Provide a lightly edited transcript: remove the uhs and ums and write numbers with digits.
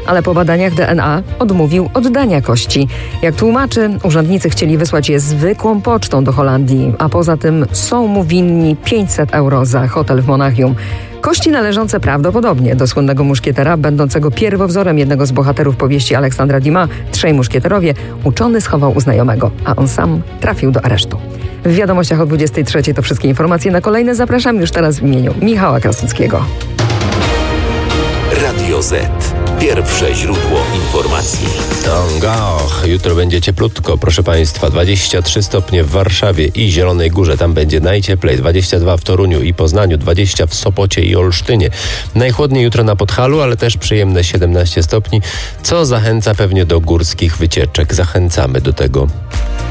ale po badaniach DNA odmówił oddania kości. Jak tłumaczy, urzędnicy chcieli wysłać je zwykłą pocztą do Holandii, a poza tym są mu winni 500 euro za hotel w Monachium. Kości należące prawdopodobnie do słynnego muszkietera, będącego pierwowzorem jednego z bohaterów powieści Aleksandra Dumas, Trzej muszkieterowie, uczony schował u znajomego, a on sam trafił do aresztu. W wiadomościach o 23 to wszystkie informacje. Na kolejne zapraszam już teraz w imieniu Michała Krasuckiego. Radio Z. Pierwsze źródło informacji. Jutro będzie cieplutko, proszę Państwa. 23 stopnie w Warszawie i Zielonej Górze. Tam będzie najcieplej. 22 w Toruniu i Poznaniu. 20 w Sopocie i Olsztynie. Najchłodniej jutro na Podhalu, ale też przyjemne 17 stopni, co zachęca pewnie do górskich wycieczek. Zachęcamy do tego.